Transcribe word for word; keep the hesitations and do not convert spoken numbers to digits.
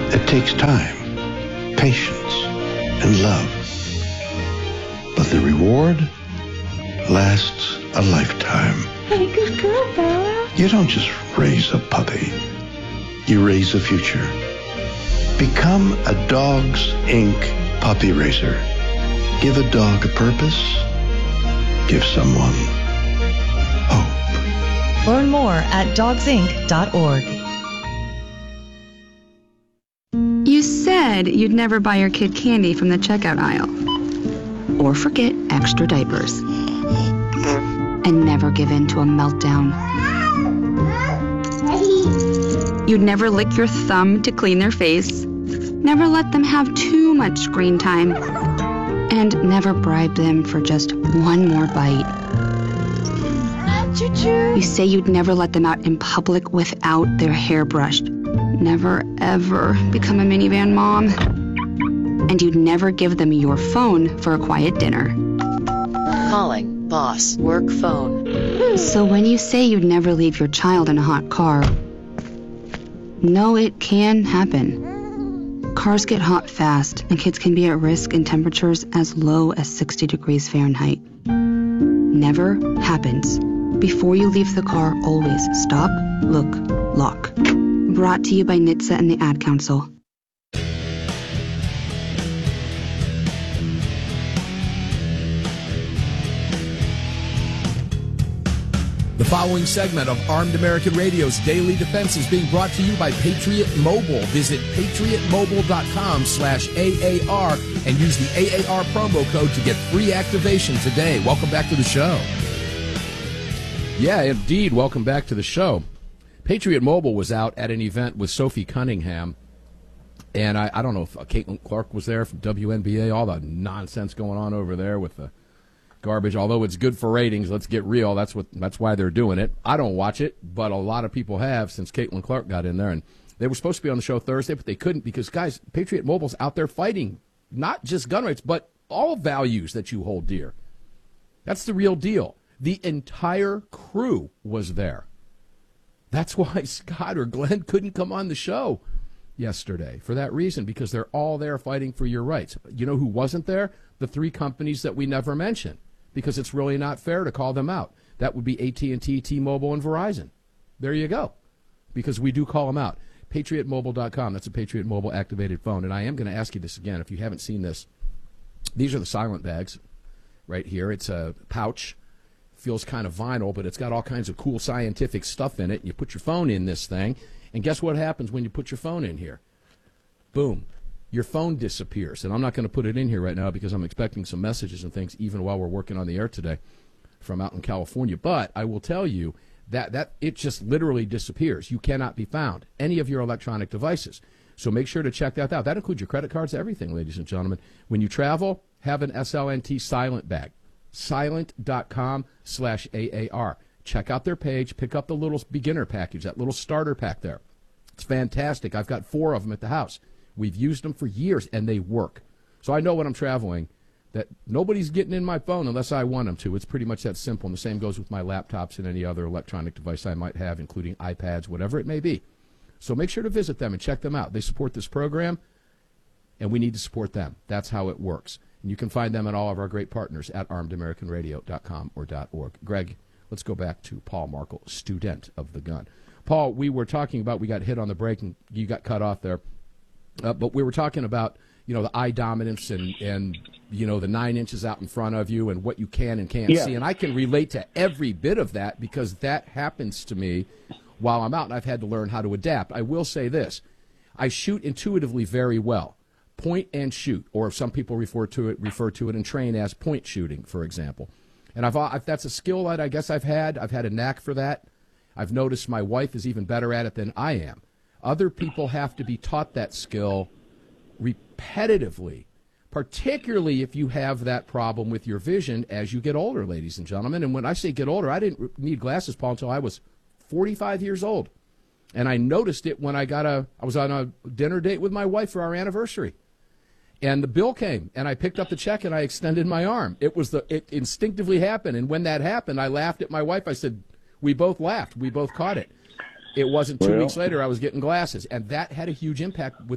It takes time, patience, and love. But the reward lasts a lifetime. Hey, good girl, Bella. You don't just raise a puppy. You raise a future. Become a Dogs Incorporated puppy raiser. Give a dog a purpose. Give someone hope. Learn more at dogs inc dot org. You said you'd never buy your kid candy from the checkout aisle. Or forget extra diapers. And never give in to a meltdown. You'd never lick your thumb to clean their face. Never let them have too much screen time. And never bribe them for just one more bite. Choo-choo. You say you'd never let them out in public without their hair brushed. Never, ever become a minivan mom. And you'd never give them your phone for a quiet dinner. Calling boss work phone. So when you say you'd never leave your child in a hot car, no, it can happen. Cars get hot fast, and kids can be at risk in temperatures as low as sixty degrees Fahrenheit. Never happens. Before you leave the car, always stop, look, lock. Brought to you by N H T S A and the Ad Council. The following segment of Armed American Radio's Daily Defense is being brought to you by Patriot Mobile. Visit patriot mobile dot com slash A A R and use the A A R promo code to get free activation today. Welcome back to the show. Yeah, indeed. Welcome back to the show. Patriot Mobile was out at an event with Sophie Cunningham, and I, I don't know if uh, Caitlin Clark was there from W N B A, all the nonsense going on over there with the garbage. Although it's good for ratings, let's get real. That's what. That's why they're doing it. I don't watch it, but a lot of people have since Caitlin Clark got in there. And they were supposed to be on the show Thursday, but they couldn't because, guys, Patriot Mobile's out there fighting not just gun rights, but all values that you hold dear. That's the real deal. The entire crew was there. That's why Scott or Glenn couldn't come on the show yesterday for that reason, because they're all there fighting for your rights. You know who wasn't there? The three companies that we never mention, because it's really not fair to call them out. That would be A T and T, T-Mobile, and Verizon. There you go, because we do call them out. patriot mobile dot com, that's a Patriot Mobile activated phone. And I am going to ask you this again, if you haven't seen this. These are the silent bags right here. It's a pouch. Feels kind of vinyl, but it's got all kinds of cool scientific stuff in it. You put your phone in this thing, and guess what happens when you put your phone in here? Boom. Your phone disappears. And I'm not going to put it in here right now because I'm expecting some messages and things even while we're working on the air today from out in California. But I will tell you that, that it just literally disappears. You cannot be found, any of your electronic devices. So make sure to check that out. That includes your credit cards, everything, ladies and gentlemen. When you travel, have an S L N T silent bag. silent dot com slash A A R. Check out their page. Pick up the little beginner package, that little starter pack there. It's fantastic. I've got four of them at the house. We've used them for years, and they work. So I know when I'm traveling that nobody's getting in my phone unless I want them to. It's pretty much that simple, and the same goes with my laptops and any other electronic device I might have, including iPads, whatever it may be. So make sure to visit them and check them out. They support this program, and we need to support them. That's how it works. And you can find them and all of our great partners at armed american radio dot com or .org. Greg, let's go back to Paul Markel, student of the gun. Paul, we were talking about, we got hit on the break and you got cut off there, uh, but we were talking about, you know, the eye dominance and, and, you know, the nine inches out in front of you and what you can and can't yeah. see. And I can relate to every bit of that because that happens to me while I'm out, and I've had to learn how to adapt. I will say this. I shoot intuitively very well. Point and shoot, or some people refer to it refer to it and train as point shooting, for example. And I've, I've that's a skill that I guess I've had. I've had a knack for that. I've noticed my wife is even better at it than I am. Other people have to be taught that skill repetitively, particularly if you have that problem with your vision as you get older, ladies and gentlemen. And when I say get older, I didn't need glasses, Paul, until I was forty-five years old. And I noticed it when I got a I was on a dinner date with my wife for our anniversary. And the bill came, and I picked up the check, and I extended my arm. It was the it instinctively happened, and when that happened, I laughed at my wife. I said, we both laughed. We both caught it. It wasn't two well, weeks later I was getting glasses, and that had a huge impact with